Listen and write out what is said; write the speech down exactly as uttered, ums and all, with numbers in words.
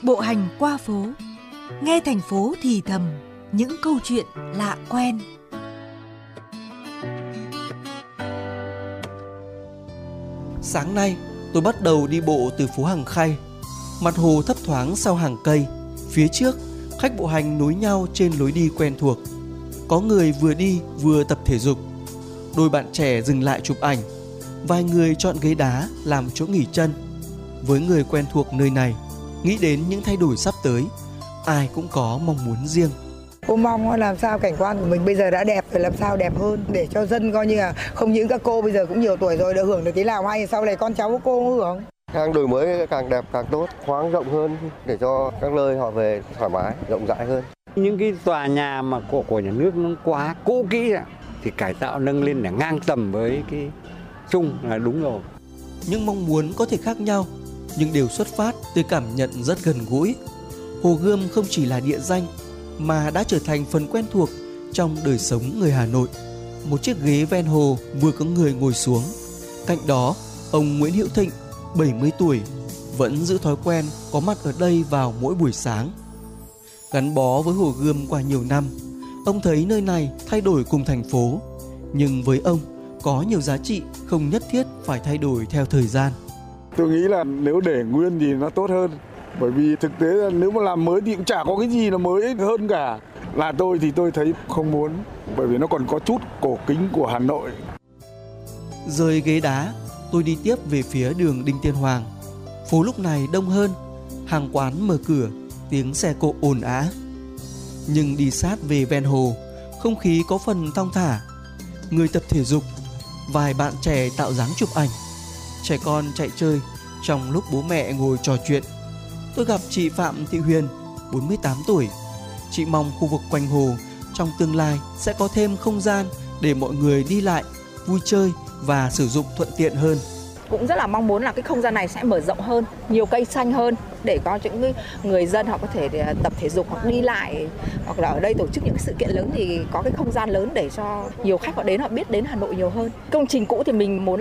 Bộ hành qua phố, nghe thành phố thì thầm những câu chuyện lạ quen. Sáng nay, tôi bắt đầu đi bộ từ phố Hàng Khay. Mặt hồ thấp thoáng sau hàng cây. Phía trước, khách bộ hành nối nhau trên lối đi quen thuộc. Có người vừa đi vừa tập thể dục. Đôi bạn trẻ dừng lại chụp ảnh. Vài người chọn ghế đá làm chỗ nghỉ chân. Với người quen thuộc nơi này, nghĩ đến những thay đổi sắp tới, ai cũng có mong muốn riêng. Cô mong làm sao cảnh quan của mình bây giờ đã đẹp rồi, làm sao đẹp hơn để cho dân coi như là không những các cô bây giờ cũng nhiều tuổi rồi được hưởng được tí nào hay, sau này con cháu của cô hưởng. Càng đổi mới càng đẹp càng tốt, khoáng rộng hơn để cho các nơi họ về thoải mái, rộng rãi hơn. Những cái tòa nhà mà của của nhà nước nó quá cũ kỹ thì cải tạo nâng lên để ngang tầm với cái chung là đúng rồi. Những mong muốn có thể khác nhau, nhưng đều xuất phát từ cảm nhận rất gần gũi. Hồ Gươm không chỉ là địa danh mà đã trở thành phần quen thuộc trong đời sống người Hà Nội. Một chiếc ghế ven hồ vừa có người ngồi xuống. Cạnh đó, ông Nguyễn Hữu Thịnh, bảy mươi tuổi, vẫn giữ thói quen có mặt ở đây vào mỗi buổi sáng. Gắn bó với Hồ Gươm qua nhiều năm, ông thấy nơi này thay đổi cùng thành phố. Nhưng với ông, có nhiều giá trị không nhất thiết phải thay đổi theo thời gian. Tôi nghĩ là nếu để nguyên thì nó tốt hơn. Bởi vì thực tế là nếu mà làm mới thì cũng chả có cái gì là mới hơn cả. Là tôi thì tôi thấy không muốn, bởi vì nó còn có chút cổ kính của Hà Nội. Rời ghế đá, tôi đi tiếp về phía đường Đinh Tiên Hoàng. Phố lúc này đông hơn, hàng quán mở cửa, tiếng xe cộ ồn ào. Nhưng đi sát về ven hồ, không khí có phần thong thả. Người tập thể dục, vài bạn trẻ tạo dáng chụp ảnh. Trẻ con chạy chơi trong lúc bố mẹ ngồi trò chuyện. Tôi gặp chị Phạm Thị Huyền, bốn mươi tám tuổi. Chị mong khu vực quanh hồ trong tương lai sẽ có thêm không gian để mọi người đi lại, vui chơi và sử dụng thuận tiện hơn. Cũng rất là mong muốn là cái không gian này sẽ mở rộng hơn, nhiều cây xanh hơn để có những người dân họ có thể tập thể dục hoặc đi lại, hoặc là ở đây tổ chức những sự kiện lớn thì có cái không gian lớn để cho nhiều khách họ đến, họ biết đến Hà Nội nhiều hơn. Công trình cũ thì mình muốn